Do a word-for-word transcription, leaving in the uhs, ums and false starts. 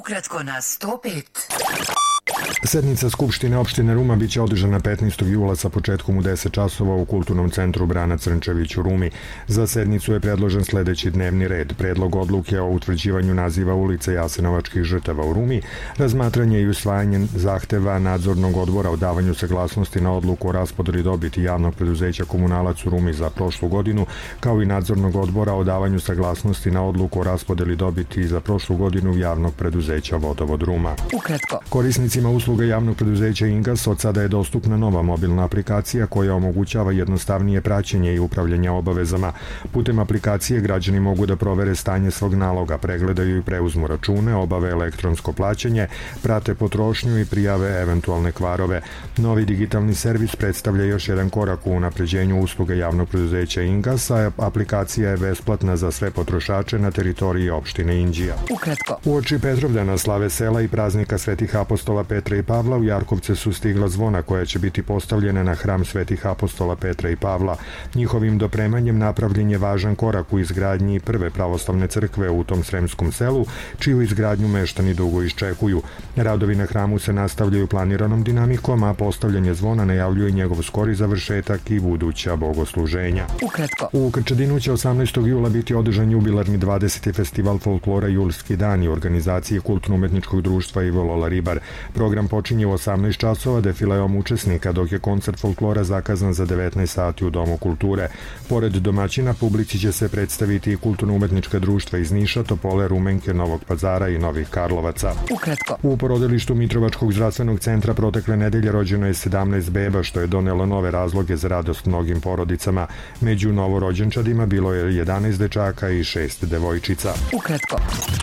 Ukratko na sto pet. Sednica Skupštine opštine Ruma biće održana petnaestog jula sa početkom u deset časova u Kulturnom centru Brana Crnčević u Rumi. Za sednicu je predložen sledeći dnevni red: predlog odluke o utvrđivanju naziva ulice Jasenovačkih žrtava u Rumi, razmatranje i usvajanje zahteva nadzornog odbora o davanju saglasnosti na odluku o raspodeli dobiti javnog preduzeća Komunalac u Rumi za prošlu godinu, kao i nadzornog odbora o davanju saglasnosti na odluku o raspodeli dobiti za prošlu godinu javnog preduzeća Vodovod Ruma. Ukratko. Korisnicima usluga javnog preduzeća Ingas od sada je dostupna nova mobilna aplikacija koja omogućava jednostavnije praćenje i upravljanje obavezama. Putem aplikacije građani mogu da provere stanje svog naloga, pregledaju i preuzmu račune, obave elektronsko plaćanje, prate potrošnju i prijave eventualne kvarove. Novi digitalni servis predstavlja još jedan korak u unapređenju usluga javnog preduzeća Ingas, a aplikacija je besplatna za sve potrošače na teritoriji opštine Inđija. Ukratko. Uoči Petrovdana, slave sela i praznika Svetih apostola Petra i Pavla, u Jarkovce su stigla zvona koja će biti postavljena na hram Svetih apostola Petra i Pavla. Njihovim dopremanjem napravljen je važan korak u izgradnji prve pravoslavne crkve u tom sremskom selu, čiju izgradnju meštani dugo iščekuju. Radovi na hramu se nastavljaju planiranom dinamikom, a postavljanje zvona najavljuje njegov skori završetak i buduća bogosluženja. Ukratko. U Krčedinu će osamnaestog jula biti održan jubilarni dvadeseti festival folklora Julski dani u organizaciji Kulturno-umetničkog društva Ivo Lola Ribar. Program počinje u osamnaest časova defileom učesnika, dok je koncert folklora zakazan za devetnaest sati u Domu kulture. Pored domaćina, publici će se predstaviti i kulturno-umetnička društva iz Niša, Topole, Rumenke, Novog Pazara i Novih Karlovaca. Ukratko. U porodilištu Mitrovačkog zdravstvenog centra protekle nedelje rođeno je sedamnaest beba, što je donelo nove razloge za radost mnogim porodicama. Među novorođenčadima bilo je jedanaest dečaka i šest devojčica. Ukratko.